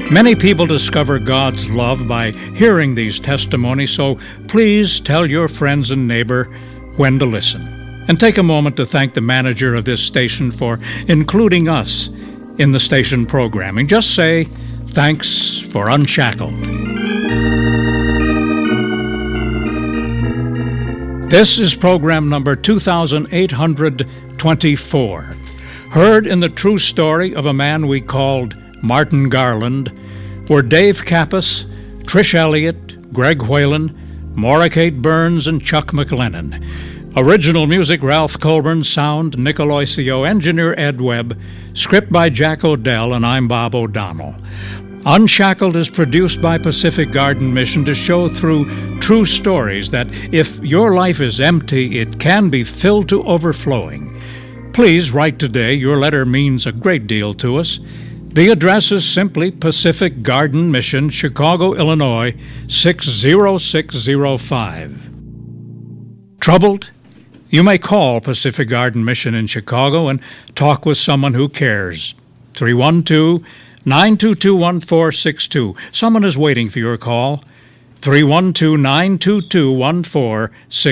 Many people discover God's love by hearing these testimonies, so please tell your friends and neighbor when to listen. And take a moment to thank the manager of this station for including us in the station programming. Just say, thanks for Unshackled. This is program number 2824, heard in the true story of a man we called Martin Garland, were Dave Kappas, Trish Elliott, Greg Whalen, Maura Kate Burns, and Chuck McLennan. Original music, Ralph Colburn. Sound, Nick Aloisio. Engineer, Ed Webb. Script by Jack Odell, and I'm Bob O'Donnell. Unshackled is produced by Pacific Garden Mission to show through true stories that if your life is empty, it can be filled to overflowing. Please write today. Your letter means a great deal to us. The address is simply Pacific Garden Mission, Chicago, Illinois, 60605. Troubled? You may call Pacific Garden Mission in Chicago and talk with someone who cares. 312-922-1462. Someone is waiting for your call. 312-922-1462.